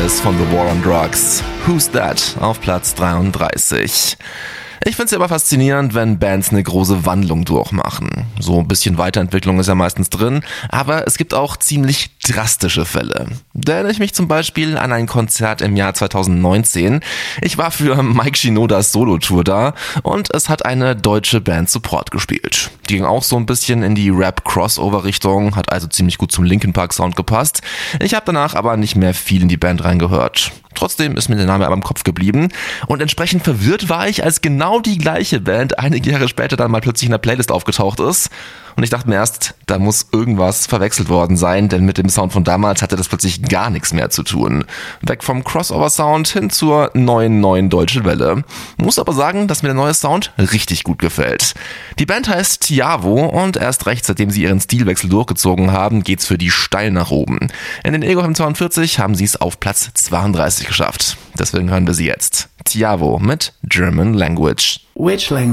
Alice von The War on Drugs. Who's That? Auf Platz 33. Ich find's ja aber faszinierend, wenn Bands eine große Wandlung durchmachen. So ein bisschen Weiterentwicklung ist ja meistens drin, aber es gibt auch ziemlich drastische Fälle. Da erinnere ich mich zum Beispiel an ein Konzert im Jahr 2019. Ich war für Mike Shinodas Solo-Tour da und es hat eine deutsche Band Support gespielt. Die ging auch so ein bisschen in die Rap-Crossover-Richtung, hat also ziemlich gut zum Linkin Park-Sound gepasst. Ich habe danach aber nicht mehr viel in die Band reingehört. Trotzdem ist mir der Name aber im Kopf geblieben und entsprechend verwirrt war ich, als genau die gleiche Band einige Jahre später dann mal plötzlich in der Playlist aufgetaucht ist. Und ich dachte mir erst, da muss irgendwas verwechselt worden sein, denn mit dem Sound von damals hatte das plötzlich gar nichts mehr zu tun. Weg vom Crossover-Sound hin zur neuen deutschen Welle. Muss aber sagen, dass mir der neue Sound richtig gut gefällt. Die Band heißt Tiavo und erst recht, seitdem sie ihren Stilwechsel durchgezogen haben, geht's für die steil nach oben. In den Ego 42 haben sie es auf Platz 32 geschafft. Deswegen hören wir sie jetzt. Tiavo mit German Language. Which language?